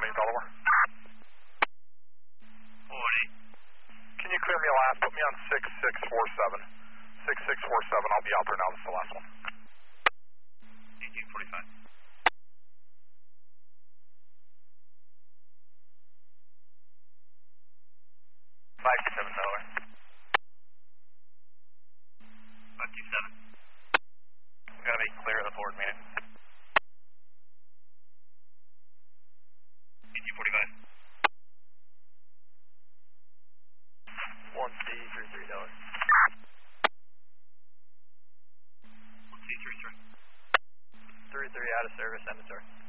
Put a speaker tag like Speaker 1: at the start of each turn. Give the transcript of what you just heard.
Speaker 1: Delaware.
Speaker 2: 40.
Speaker 1: Can you clear me last? Put me on 6647. 6647, I'll be out there now, this is the last one.
Speaker 2: 1845. 527 Delaware. 527. We gotta be clear of the forward meeting. 1845.
Speaker 3: 1C33 Delaware.
Speaker 2: 1C33.
Speaker 3: 33 out of service, Emmitsburg.